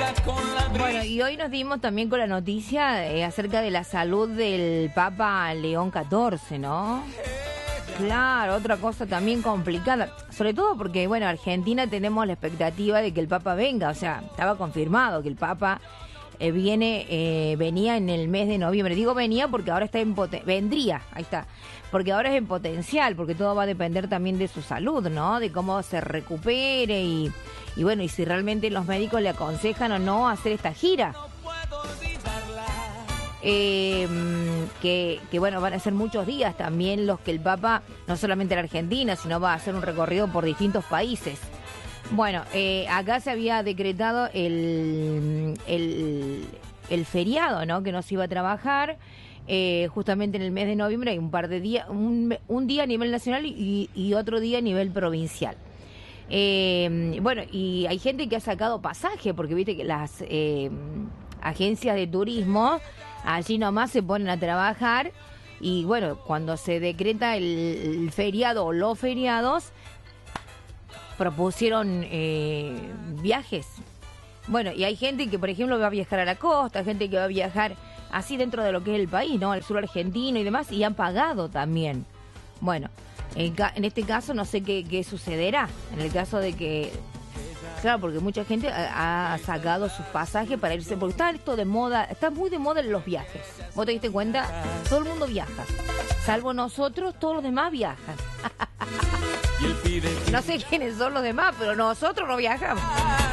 Bueno, y hoy nos dimos también con la noticia acerca de la salud del Papa León XIV, ¿no? Claro, otra cosa también complicada, sobre todo porque, bueno, Argentina tenemos la expectativa de que el Papa venga, o sea, estaba confirmado que el Papa venía en el mes de noviembre. Digo venía porque ahora está vendría, ahí está, porque ahora es en potencial, porque todo va a depender también de su salud, ¿no? De cómo se recupere y bueno, y si realmente los médicos le aconsejan o no hacer esta gira. Que bueno, van a ser muchos días también los que el Papa, no solamente en Argentina, sino va a hacer un recorrido por distintos países. Bueno, acá se había decretado el feriado, ¿no? Que no se iba a trabajar. Justamente en el mes de noviembre hay un par de días, un día a nivel nacional y otro día a nivel provincial. Bueno, y hay gente que ha sacado pasaje, porque viste que las agencias de turismo allí nomás se ponen a trabajar y bueno, cuando se decreta el feriado o los feriados, propusieron viajes. Bueno, y hay gente que, por ejemplo, va a viajar a la costa, gente que va a viajar así dentro de lo que es el país, ¿no? Al sur argentino y demás, y han pagado también. Bueno, en este caso no sé qué sucederá, en el caso de que... Claro, porque mucha gente ha sacado sus pasajes para irse, porque está esto de moda, está muy de moda en los viajes. ¿Vos te diste cuenta? Todo el mundo viaja, salvo nosotros, todos los demás viajan. No sé quiénes son los demás, pero nosotros no viajamos.